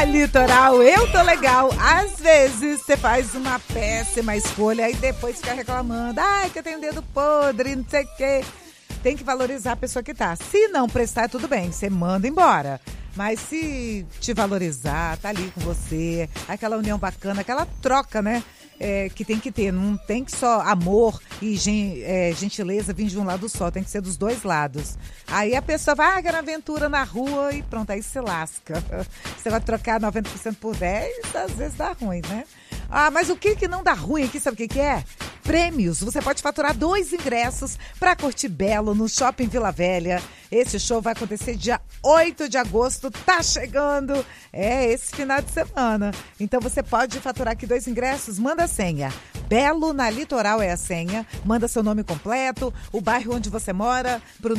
Litoral, eu tô legal. Às vezes você faz uma péssima escolha e depois fica reclamando. Ai, que eu tenho dedo podre, não sei o quê. Tem que valorizar a pessoa que tá. Se não prestar, tudo bem, você manda embora. Mas se te valorizar, tá ali com você, aquela união bacana, aquela troca, né? Que tem que ter, não tem que só amor e gentileza vir de um lado só, tem que ser dos dois lados. Aí a pessoa vai na aventura na rua e pronto, aí se lasca. Você vai trocar 90% por 10, às vezes dá ruim, né? Ah, mas o que não dá ruim aqui, sabe o que é? Prêmios. Você pode faturar 2 ingressos para curtir Belo no Shopping Vila Velha. Esse show vai acontecer dia 8 de agosto, tá chegando. Esse final de semana. Então você pode faturar aqui 2 ingressos, manda a senha. Belo na Litoral é a senha. Manda seu nome completo, o bairro onde você mora, pro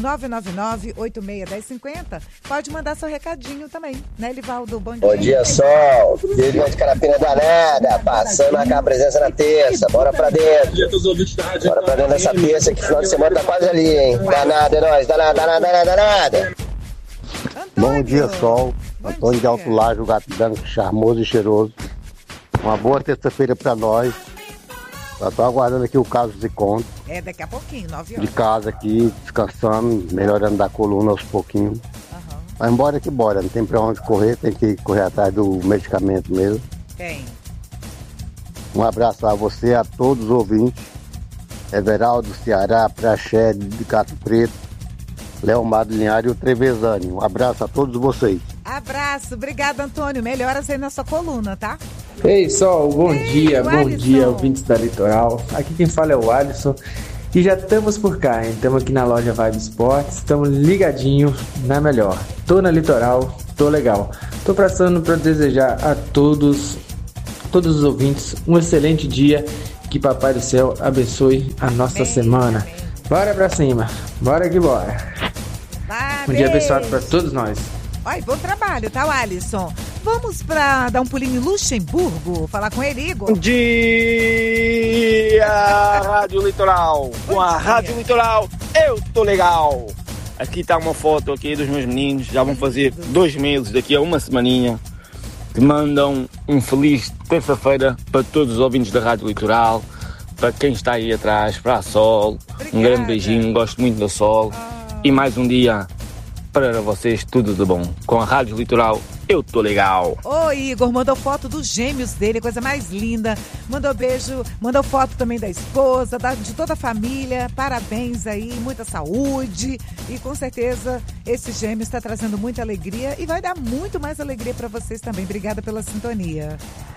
999-861050. Pode mandar seu recadinho também, né, Livaldo? Bom dia. Bom dia, Sol. Dia de Carapina danada, passando a presença na terça. Bora pra dentro. Bora pra dentro dessa terça, que final de semana tá quase ali, hein? Danada, é nóis. Danada. Bom dia, Sol. Antônio de Alto Laje, o gato branco, charmoso e cheiroso. Uma boa terça-feira pra nós. Já tô aguardando aqui o caso de conta. Daqui a pouquinho, 9 horas. De casa aqui, descansando, melhorando da coluna aos pouquinhos. Vai embora que bora, não tem pra onde correr, tem que correr atrás do medicamento mesmo. Tem. Um abraço a você, a todos os ouvintes. Everaldo, Ceará, Praxé, de Gato Preto, Leomar do Linhares e o Trevezani. Um abraço a todos vocês. Abraço, obrigado, Antônio. Melhoras aí na sua coluna, tá? Ei, Sol, bom dia, ouvintes da Litoral. Aqui quem fala é o Alisson. E já estamos por cá, hein? Estamos aqui na loja Vibe Sports, estamos ligadinhos na melhor. Tô na Litoral, tô legal. Tô passando para desejar a todos os ouvintes um excelente dia. Que Papai do Céu abençoe a nossa semana. Bora pra cima, bora que bora. Um dia abençoado para todos nós. Oi, bom trabalho, tá, Alisson? Vamos pra dar um pulinho em Luxemburgo, falar com ele, Igor? Bom dia, Rádio Litoral. Com a Rádio Litoral, eu tô legal. Aqui tá uma foto aqui dos meus meninos, já vão fazer 2 meses, daqui a uma semaninha. Que mandam um feliz terça-feira para todos os ouvintes da Rádio Litoral, para quem está aí atrás, para a Sol. Obrigada. Um grande beijinho, gosto muito da Sol. E mais um dia para vocês, tudo de bom. Com a Rádio Litoral, eu tô legal. Ô, Igor, mandou foto dos gêmeos dele, coisa mais linda. Mandou beijo, mandou foto também da esposa, de toda a família. Parabéns aí, muita saúde. E com certeza esse gêmeo está trazendo muita alegria e vai dar muito mais alegria para vocês também. Obrigada pela sintonia.